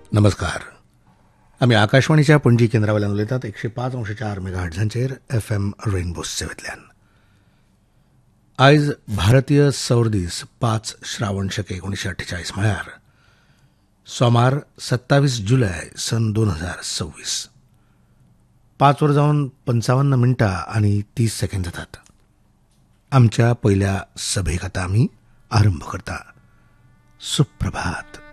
नमस्कार. आम्ही आकाशवाणीच्या पणजी केंद्रावयल्यान उलयतात 105.4 मेगाहर्ट्झांचेर FM रेनबो सेवेंतल्यान. आयज भारतीय सौर दीस 5 श्रावण शके 1948 म्हळ्यार सोमार 27 जुलय सन 2026. 5 वर जावन 55 मिनटां आनी 30 सेकंद जातात. आमच्या पयल्या सभेक आतां आमी आरंभ करता. सुप्रभात.